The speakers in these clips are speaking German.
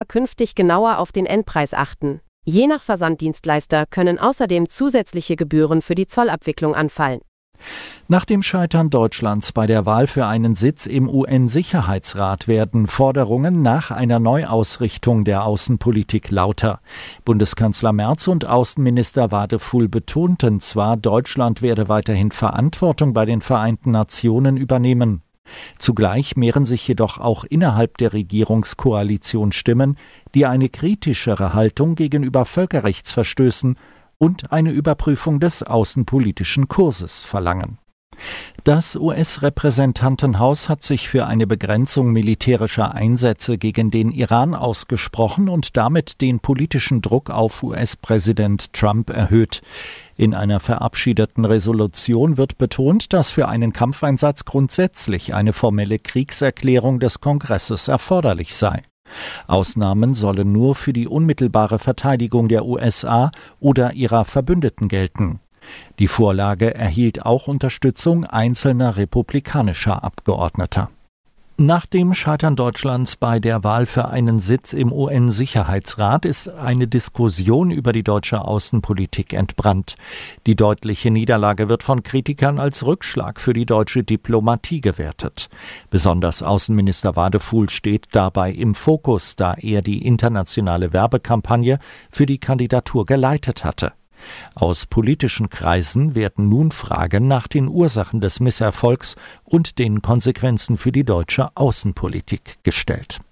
künftig genauer auf den Endpreis achten. Je nach Versanddienstleister können außerdem zusätzliche Gebühren für die Zollabwicklung anfallen. Nach dem Scheitern Deutschlands bei der Wahl für einen Sitz im UN-Sicherheitsrat werden Forderungen nach einer Neuausrichtung der Außenpolitik lauter. Bundeskanzler Merz und Außenminister Wadefuhl betonten zwar, Deutschland werde weiterhin Verantwortung bei den Vereinten Nationen übernehmen. Zugleich mehren sich jedoch auch innerhalb der Regierungskoalition Stimmen, die eine kritischere Haltung gegenüber Völkerrechtsverstößen und eine Überprüfung des außenpolitischen Kurses verlangen. Das US-Repräsentantenhaus hat sich für eine Begrenzung militärischer Einsätze gegen den Iran ausgesprochen und damit den politischen Druck auf US-Präsident Trump erhöht. In einer verabschiedeten Resolution wird betont, dass für einen Kampfeinsatz grundsätzlich eine formelle Kriegserklärung des Kongresses erforderlich sei. Ausnahmen sollen nur für die unmittelbare Verteidigung der USA oder ihrer Verbündeten gelten. Die Vorlage erhielt auch Unterstützung einzelner republikanischer Abgeordneter. Nach dem Scheitern Deutschlands bei der Wahl für einen Sitz im UN-Sicherheitsrat ist eine Diskussion über die deutsche Außenpolitik entbrannt. Die deutliche Niederlage wird von Kritikern als Rückschlag für die deutsche Diplomatie gewertet. Besonders Außenminister Wadefuhl steht dabei im Fokus, da er die internationale Werbekampagne für die Kandidatur geleitet hatte. Aus politischen Kreisen werden nun Fragen nach den Ursachen des Misserfolgs und den Konsequenzen für die deutsche Außenpolitik gestellt.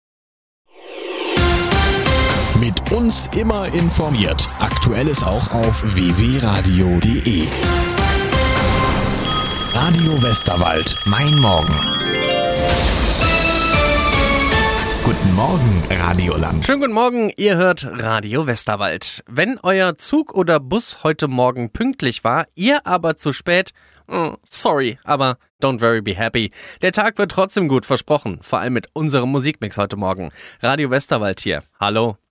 Mit uns immer informiert. Aktuelles auch auf www.radio.de. Radio Westerwald. Mein Morgen. Guten Morgen, Radioland. Schönen guten Morgen, ihr hört Radio Westerwald. Wenn euer Zug oder Bus heute Morgen pünktlich war, ihr aber zu spät, sorry, aber don't very be happy. Der Tag wird trotzdem gut, versprochen. Vor allem mit unserem Musikmix heute Morgen. Radio Westerwald hier. Hallo.